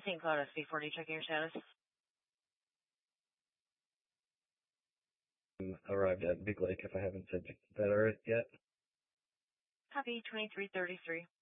St. Cloud SB40, checking your status. Arrived at Big Lake if I haven't said that yet. Copy, 2333.